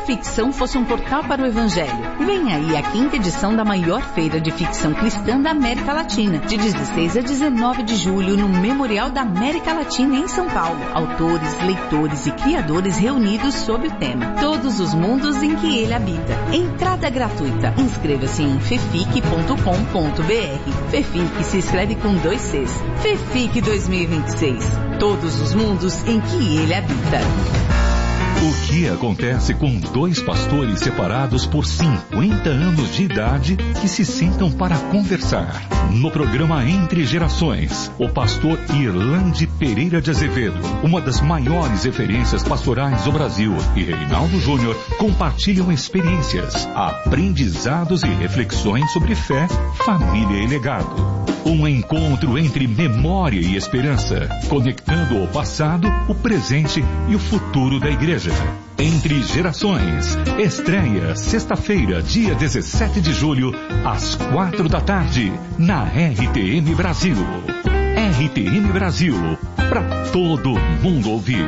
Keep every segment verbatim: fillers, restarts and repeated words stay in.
ficção fosse um portal para o Evangelho? Vem aí a quinta edição da maior feira de ficção cristã da América Latina, de dezesseis a dezenove de julho, no Memorial da América Latina, em São Paulo. Autores, leitores e criadores reunidos sob o tema Todos os Mundos em que Ele Habita. Entrada gratuita. Inscreva-se em fefic ponto com ponto br. Fefic se escreve com dois Cs. Fefic dois mil e vinte e seis. Todos os mundos em que Ele habita. O que acontece com dois pastores separados por cinquenta anos de idade que se sentam para conversar? No programa Entre Gerações, o pastor Irlande Pereira de Azevedo, uma das maiores referências pastorais do Brasil, e Reinaldo Júnior compartilham experiências, aprendizados e reflexões sobre fé, família e legado. Um encontro entre memória e esperança, conectando o passado, o presente e o futuro da igreja. Entre Gerações, estreia sexta-feira, dia dezessete de julho, às quatro da tarde, na R T M Brasil. R T M Brasil, para todo mundo ouvir.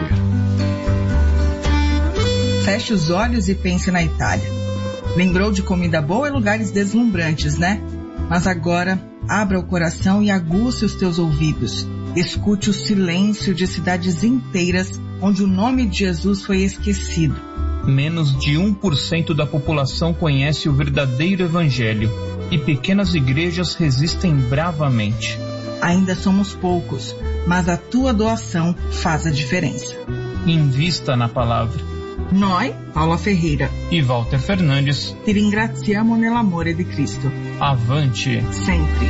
Feche os olhos e pense na Itália. Lembrou de comida boa e lugares deslumbrantes, né? Mas agora, abra o coração e aguce os teus ouvidos. Escute o silêncio de cidades inteiras onde o nome de Jesus foi esquecido. Menos de um por cento da população conhece o verdadeiro evangelho e pequenas igrejas resistem bravamente. Ainda somos poucos, mas a tua doação faz a diferença. Invista na palavra. Noi, Paula Ferreira e Walter Fernandes, ti ringraziamo nell'amore di Cristo. Avante sempre.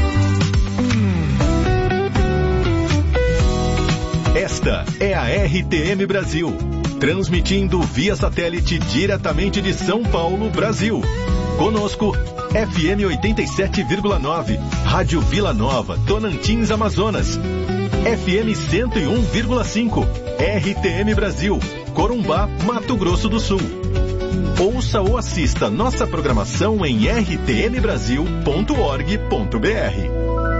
Esta é a R T M Brasil, transmitindo via satélite diretamente de São Paulo, Brasil. Conosco, F M oitenta e sete vírgula nove, Rádio Vila Nova, Tocantins, Amazonas. F M cento e um vírgula cinco, R T M Brasil, Corumbá, Mato Grosso do Sul. Ouça ou assista nossa programação em r t m brasil ponto org ponto b r.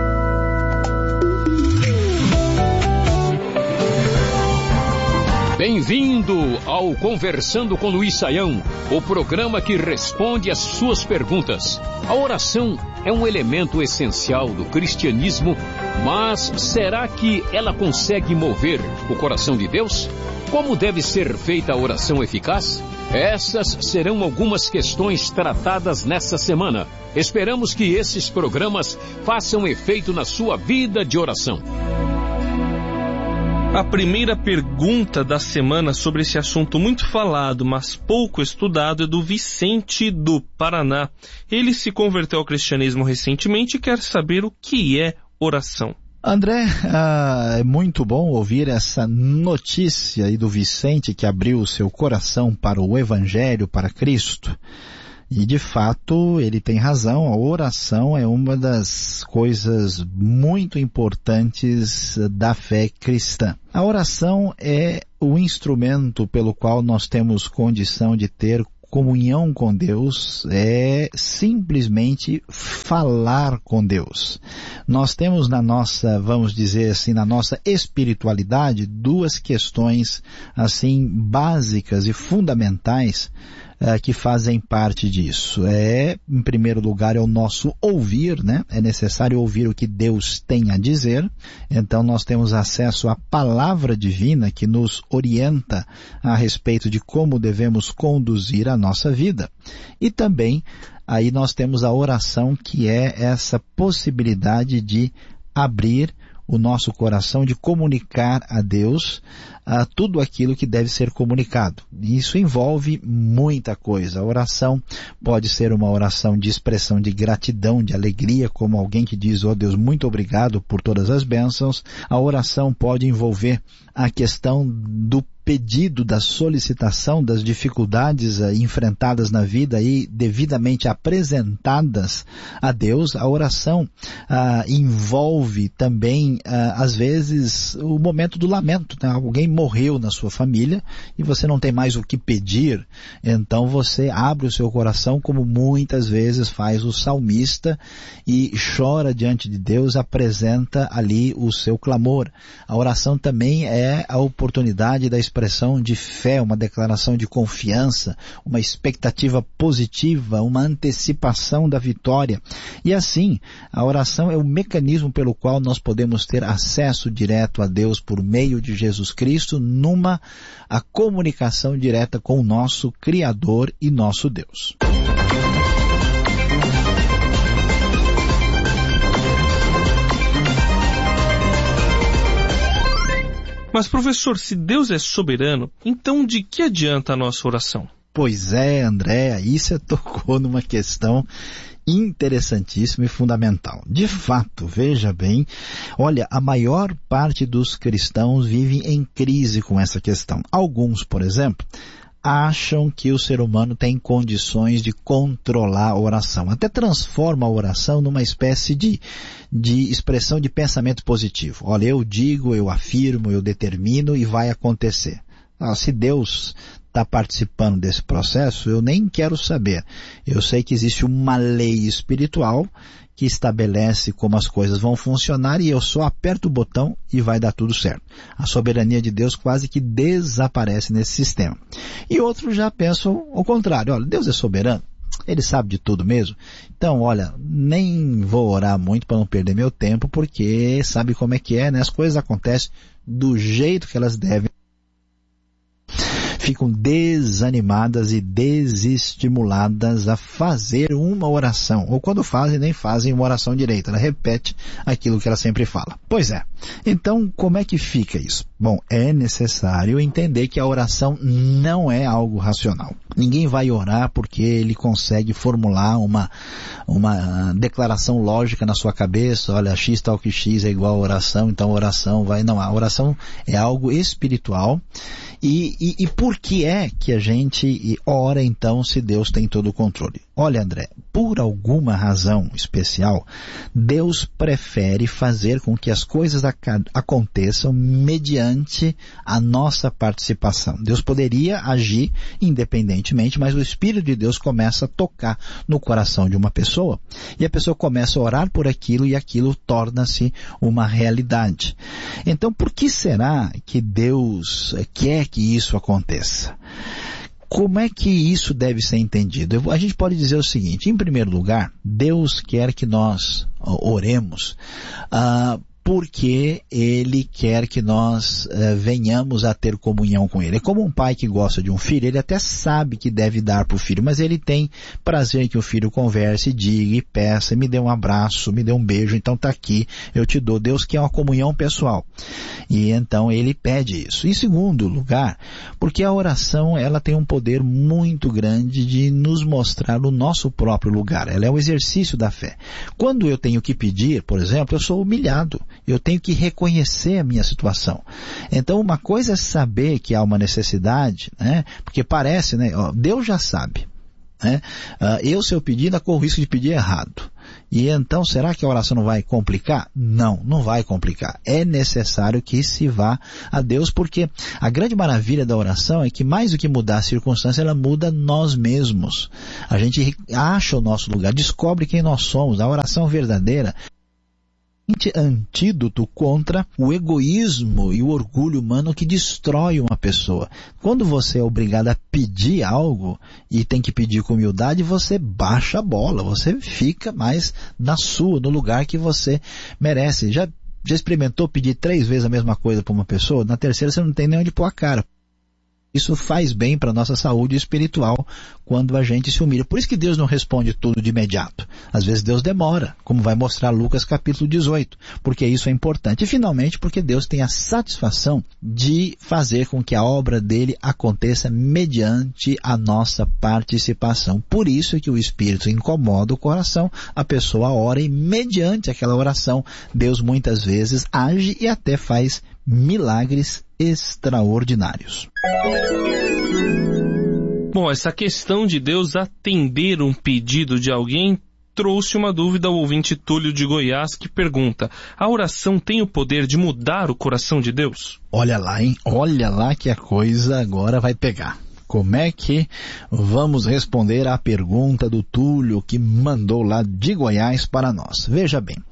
Bem-vindo ao Conversando com Luiz Saião, o programa que responde às suas perguntas. A oração é um elemento essencial do cristianismo, mas será que ela consegue mover o coração de Deus? Como deve ser feita a oração eficaz? Essas serão algumas questões tratadas nesta semana. Esperamos que esses programas façam efeito na sua vida de oração. A primeira pergunta da semana sobre esse assunto muito falado, mas pouco estudado, é do Vicente do Paraná. Ele se converteu ao cristianismo recentemente e quer saber o que é oração. André, ah, é muito bom ouvir essa notícia aí do Vicente, que abriu o seu coração para o Evangelho, para Cristo. E, de fato, ele tem razão, a oração é uma das coisas muito importantes da fé cristã. A oração é o instrumento pelo qual nós temos condição de ter comunhão com Deus, é simplesmente falar com Deus. Nós temos na nossa, vamos dizer assim, na nossa espiritualidade, duas questões, assim, básicas e fundamentais uh, que fazem parte disso. É, em primeiro lugar, é o nosso ouvir, né? É necessário ouvir o que Deus tem a dizer. Então, nós temos acesso à palavra divina que nos orienta a respeito de como devemos conduzir a nossa vida. E também, aí nós temos a oração, que é essa possibilidade de abrir o nosso coração, de comunicar a Deus uh, tudo aquilo que deve ser comunicado. Isso envolve muita coisa. A oração pode ser uma oração de expressão de gratidão, de alegria, como alguém que diz: ó Deus, muito obrigado por todas as bênçãos. A oração pode envolver a questão do pedido, da solicitação, das dificuldades uh, enfrentadas na vida e devidamente apresentadas a Deus. A oração uh, envolve também, uh, às vezes, o momento do lamento, né? Alguém morreu na sua família e você não tem mais o que pedir, então você abre o seu coração, como muitas vezes faz o salmista, e chora diante de Deus, apresenta ali o seu clamor. A oração também é é a oportunidade da expressão de fé, uma declaração de confiança, uma expectativa positiva, uma antecipação da vitória. E assim, a oração é o mecanismo pelo qual nós podemos ter acesso direto a Deus por meio de Jesus Cristo, numa a comunicação direta com o nosso Criador e nosso Deus. Mas, professor, se Deus é soberano, então de que adianta a nossa oração? Pois é, André, aí você tocou numa questão interessantíssima e fundamental. De fato, veja bem, olha, a maior parte dos cristãos vive em crise com essa questão. Alguns, por exemplo, acham que o ser humano tem condições de controlar a oração. Até transforma a oração numa espécie de, de expressão de pensamento positivo. Olha, eu digo, eu afirmo, eu determino e vai acontecer. Ah, se Deus está participando desse processo, eu nem quero saber. Eu sei que existe uma lei espiritual que estabelece como as coisas vão funcionar e eu só aperto o botão e vai dar tudo certo. A soberania de Deus quase que desaparece nesse sistema. E outros já pensam o contrário. Olha, Deus é soberano, Ele sabe de tudo mesmo. Então, olha, nem vou orar muito para não perder meu tempo, porque sabe como é que é, né? As coisas acontecem do jeito que elas devem. Ficam desanimadas e desestimuladas a fazer uma oração. Ou quando fazem, nem fazem uma oração direita. Ela repete aquilo que ela sempre fala. Pois é. Então, como é que fica isso? Bom, é necessário entender que a oração não é algo racional. Ninguém vai orar porque ele consegue formular uma, uma declaração lógica na sua cabeça. Olha, X tal que X é igual a oração, então a oração vai... Não, a oração é algo espiritual. E, e, e por que é que a gente ora então se Deus tem todo o controle? Olha, André, por alguma razão especial, Deus prefere fazer com que as coisas aconteçam mediante a nossa participação. Deus poderia agir independentemente, mas o Espírito de Deus começa a tocar no coração de uma pessoa e a pessoa começa a orar por aquilo e aquilo torna-se uma realidade. Então, por que será que Deus quer que isso aconteça? Como é que isso deve ser entendido? A gente pode dizer o seguinte: em primeiro lugar, Deus quer que nós oremos uh, porque Ele quer que nós uh, venhamos a ter comunhão com Ele. É como um pai que gosta de um filho, ele até sabe que deve dar para o filho, mas ele tem prazer que o filho converse, diga e peça, me dê um abraço, me dê um beijo, então está aqui, eu te dou. Deus quer uma comunhão pessoal. E então Ele pede isso. Em segundo lugar, porque a oração ela tem um poder muito grande de nos mostrar o nosso próprio lugar. Ela é o exercício da fé. Quando eu tenho que pedir, por exemplo, eu sou humilhado. Eu tenho que reconhecer a minha situação. Então, uma coisa é saber que há uma necessidade, né? Porque parece, né? Ó, Deus já sabe, né? Uh, eu, se eu pedir, ainda corro o risco de pedir errado. E então, será que a oração não vai complicar? Não, não vai complicar. É necessário que se vá a Deus, porque a grande maravilha da oração é que mais do que mudar a circunstância, ela muda nós mesmos. A gente acha o nosso lugar, descobre quem nós somos. A oração verdadeira antídoto contra o egoísmo e o orgulho humano que destrói uma pessoa. Quando você é obrigado a pedir algo e tem que pedir com humildade, você baixa a bola, você fica mais na sua, no lugar que você merece. Já, já experimentou pedir três vezes a mesma coisa para uma pessoa? Na terceira você não tem nem onde pôr a cara. Isso faz bem para a nossa saúde espiritual quando a gente se humilha. Por isso que Deus não responde tudo de imediato. Às vezes Deus demora, como vai mostrar Lucas capítulo dezoito, porque isso é importante. E finalmente porque Deus tem a satisfação de fazer com que a obra dele aconteça mediante a nossa participação. Por isso é que o Espírito incomoda o coração, a pessoa ora e mediante aquela oração Deus muitas vezes age e até faz milagres extraordinários. Bom, essa questão de Deus atender um pedido de alguém trouxe uma dúvida ao ouvinte Túlio de Goiás, que pergunta: a oração tem o poder de mudar o coração de Deus? Olha lá, hein? Olha lá que a coisa agora vai pegar. Como é que vamos responder à pergunta do Túlio que mandou lá de Goiás para nós? Veja bem,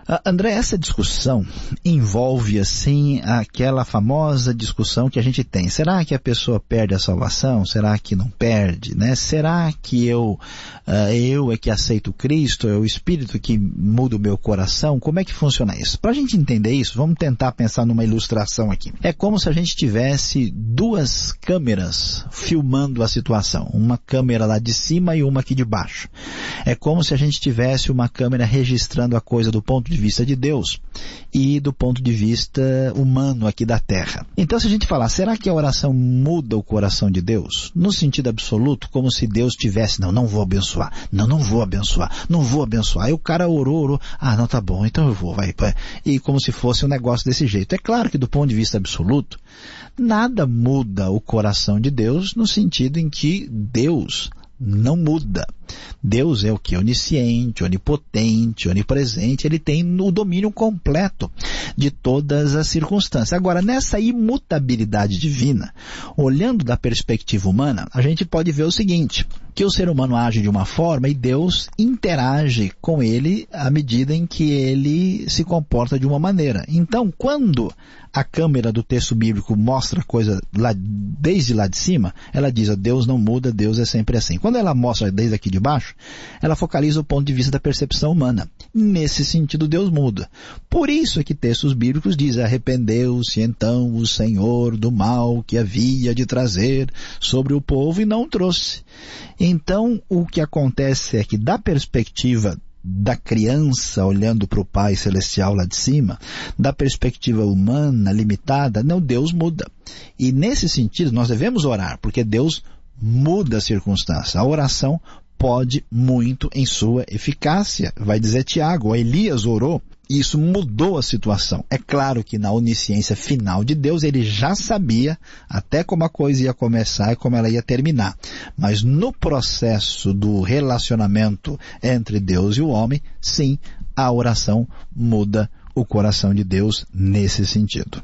Uh, André, essa discussão envolve, assim, aquela famosa discussão que a gente tem. Será que a pessoa perde a salvação? Será que não perde, né? Será que eu, uh, eu é que aceito Cristo? É o Espírito que muda o meu coração? Como é que funciona isso? Para a gente entender isso, vamos tentar pensar numa ilustração aqui. É como se a gente tivesse duas câmeras filmando a situação. Uma câmera lá de cima e uma aqui de baixo. É como se a gente tivesse uma câmera registrando a coisa do ponto de vista de Deus e do ponto de vista humano aqui da Terra. Então, se a gente falar, será que a oração muda o coração de Deus? No sentido absoluto, como se Deus tivesse, não, não vou abençoar, não, não vou abençoar, não vou abençoar. Aí o cara orou, orou, ah, não, tá bom, então eu vou, vai, vai. E como se fosse um negócio desse jeito. É claro que do ponto de vista absoluto, nada muda o coração de Deus no sentido em que Deus não muda. Deus é o que? Onisciente, onipotente, onipresente, ele tem o domínio completo de todas as circunstâncias. Agora, nessa imutabilidade divina, olhando da perspectiva humana, a gente pode ver o seguinte, que o ser humano age de uma forma e Deus interage com ele à medida em que ele se comporta de uma maneira. Então, quando a câmera do texto bíblico mostra a coisa lá, desde lá de cima, ela diz, Deus não muda, Deus é sempre assim. Quando ela mostra desde aqui de baixo, ela focaliza o ponto de vista da percepção humana. Nesse sentido, Deus muda. Por isso é que textos bíblicos dizem, arrependeu-se então o Senhor do mal que havia de trazer sobre o povo e não trouxe. Então, o que acontece é que, da perspectiva da criança olhando para o Pai Celestial lá de cima, da perspectiva humana limitada, não, Deus muda. E nesse sentido, nós devemos orar, porque Deus muda a circunstância. A oração pode muito em sua eficácia. Vai dizer Tiago, Elias orou, e isso mudou a situação. É claro que na onisciência final de Deus, ele já sabia até como a coisa ia começar e como ela ia terminar. Mas no processo do relacionamento entre Deus e o homem, sim, a oração muda o coração de Deus nesse sentido.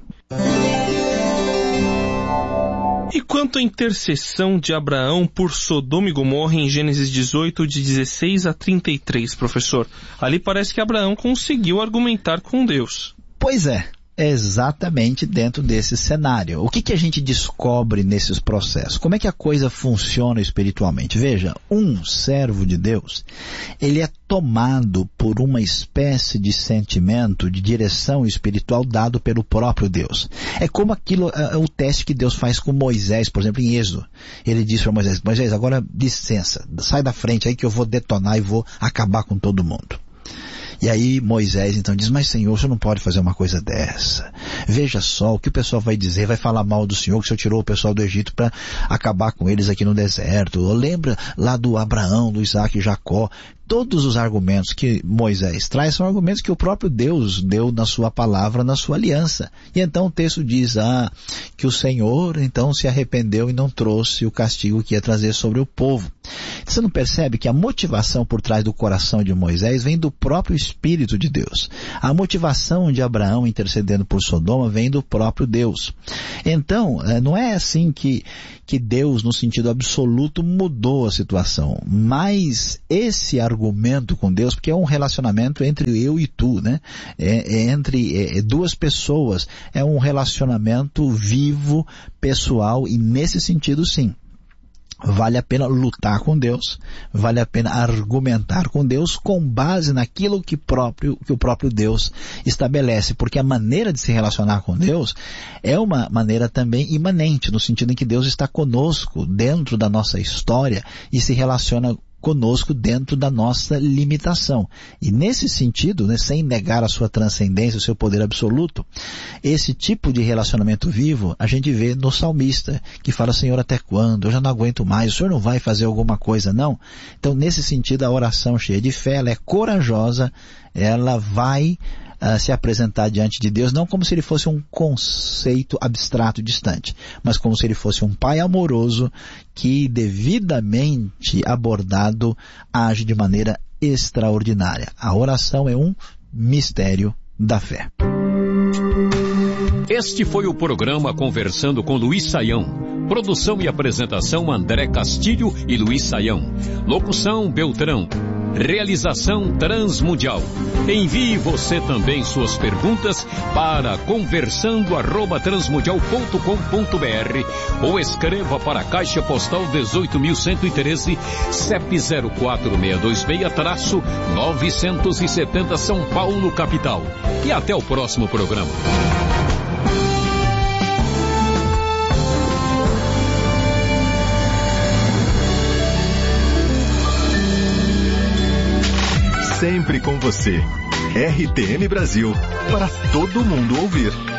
E quanto à intercessão de Abraão por Sodoma e Gomorra em Gênesis dezoito, de dezesseis a trinta e três, professor? Ali parece que Abraão conseguiu argumentar com Deus. Pois é, é exatamente dentro desse cenário. O que, que a gente descobre nesses processos? Como é que a coisa funciona espiritualmente? Veja, um servo de Deus, ele é tomado por uma espécie de sentimento, de direção espiritual dado pelo próprio Deus. É como aquilo, é, é o teste que Deus faz com Moisés, por exemplo, em Êxodo. Ele diz para Moisés, Moisés, agora licença, sai da frente aí que eu vou detonar e vou acabar com todo mundo. E aí Moisés então diz, mas Senhor, o Senhor não pode fazer uma coisa dessa. Veja só o que o pessoal vai dizer, vai falar mal do Senhor, que o Senhor tirou o pessoal do Egito para acabar com eles aqui no deserto. Lembra lá do Abraão, do Isaac e Jacó. Todos os argumentos que Moisés traz são argumentos que o próprio Deus deu na sua palavra, na sua aliança. E então o texto diz, ah, que o Senhor então se arrependeu e não trouxe o castigo que ia trazer sobre o povo. Você não percebe que a motivação por trás do coração de Moisés vem do próprio Espírito de Deus. A motivação de Abraão intercedendo por Sodoma vem do próprio Deus. Então, não é assim que, que Deus, no sentido absoluto, mudou a situação. Mas esse argumento com Deus, porque é um relacionamento entre eu e tu, né? É, é entre é, duas pessoas. É um relacionamento vivo, pessoal, e nesse sentido, sim. Vale a pena lutar com Deus, vale a pena argumentar com Deus com base naquilo que, próprio, que o próprio Deus estabelece, porque a maneira de se relacionar com Deus é uma maneira também imanente, no sentido em que Deus está conosco dentro da nossa história e se relaciona conosco dentro da nossa limitação. E nesse sentido, né, sem negar a sua transcendência, o seu poder absoluto, esse tipo de relacionamento vivo a gente vê no salmista, que fala, Senhor, até quando? Eu já não aguento mais, o Senhor não vai fazer alguma coisa, não? Então, nesse sentido, a oração cheia de fé, ela é corajosa, ela vai Uh, se apresentar diante de Deus, não como se ele fosse um conceito abstrato distante, mas como se ele fosse um pai amoroso que, devidamente abordado, age de maneira extraordinária. A oração é um mistério da fé. Este foi o programa Conversando com Luiz Saião. Produção e apresentação André Castilho e Luiz Saião. Locução Beltrão. Realização Transmundial. Envie você também suas perguntas para conversando arroba transmundial ponto com ponto br ou escreva para a Caixa Postal dezoito mil cento e treze, C E P zero quatro seis dois seis, novecentos e setenta, São Paulo, capital. E até o próximo programa. Sempre com você. R T M Brasil, para todo mundo ouvir.